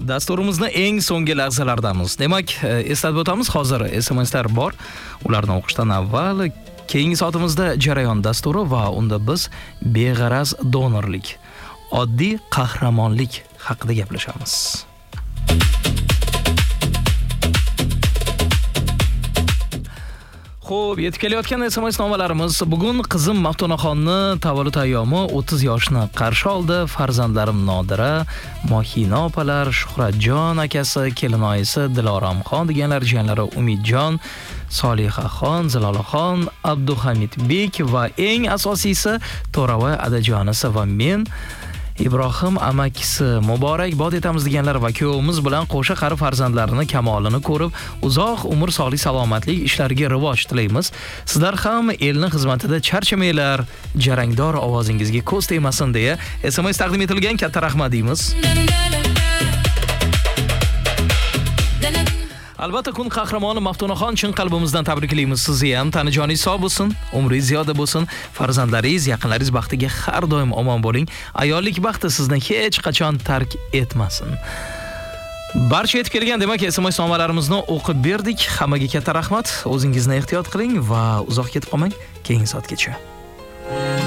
Dasturimizni eng so'nggi lahzalardamiz. Demak, eslatib o'tamiz, hozir SMSlar bor. Ularni o'qishdan avval keyingi soatimizda jarayon dasturi va unda biz beg'araz donorlik, oddiy qahramonlik haqida gaplashamiz. Xo'p, yetib kelayotgan SMS nomalarimiz. Bugun qizim Maftunaxonni tavallud ayyomi 30 yoshni qarshi oldi. Farzandlarim Nodira, Mohina opalar, Shuhratjon akasi, kelinoyisi Diloramxon deganlar, jiyanlari Umidjon, Solihaxon, Zilolaxon, Abduhamidbek va eng asosiysi To'ravoy adajonisi va men Ibrohim amakisi muborak bod etamiz deganlar va kuyovimiz bilan qo'sha qari farzandlarini kamolini ko'rib, uzoq umr, sog'lik, salomatlik, ishlariga rivoj tilaymiz. Sizlar ham elning xizmatida charchamanglar, jarangdor ovozingizga ko'z tegmasin deya SMS taqdim etilgan, katta rahmat deymiz. Albatta, kun qahramoni Maftunaxon chin qalbimizdan tabriklaymiz. Sizni ham tanijoningiz sog' bo'lsin, umringiz ziyoda bo'lsin, farzandlaringiz, yaqinlaringiz baxtiga har doim omon bo'ling. Ayollik baxti sizni hech qachon tark etmasin. Barcha yetib kelgan, demak, SMS nomalarimizni o'qib berdik. Hammaga katta rahmat. O'zingizni ehtiyot qiling va uzoq ketib qolmang. Keyingi soatgacha.